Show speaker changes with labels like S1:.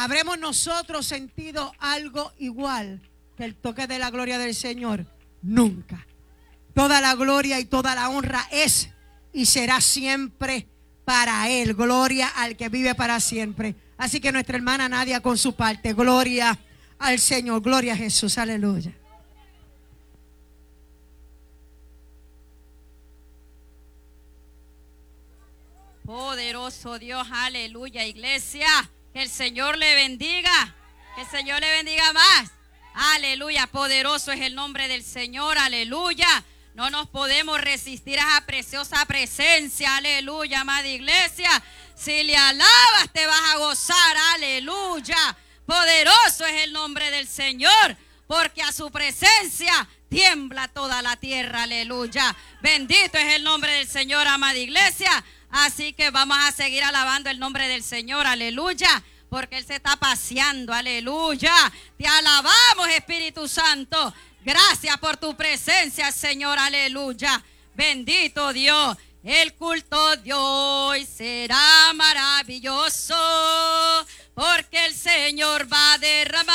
S1: ¿Habremos nosotros sentido algo igual que el toque de la gloria del Señor? Nunca. Toda la gloria y toda la honra es y será siempre para Él. Gloria al que vive para siempre. Así que nuestra hermana Nadia con su parte. Gloria al Señor. Gloria a Jesús. Aleluya.
S2: Poderoso Dios, aleluya, iglesia. Que el Señor le bendiga. Que el Señor le bendiga más. Aleluya, poderoso es el nombre del Señor, aleluya. No nos podemos resistir a esa preciosa presencia, aleluya, amada iglesia. Si le alabas te vas a gozar, aleluya. Poderoso es el nombre del Señor, porque a su presencia tiembla toda la tierra, aleluya. Bendito es el nombre del Señor, amada iglesia. Así que vamos a seguir alabando el nombre del Señor, aleluya, porque Él se está paseando, aleluya. Te alabamos, Espíritu Santo. Gracias por tu presencia, Señor, aleluya. Bendito Dios. El culto de hoy será maravilloso, porque el Señor va a derramar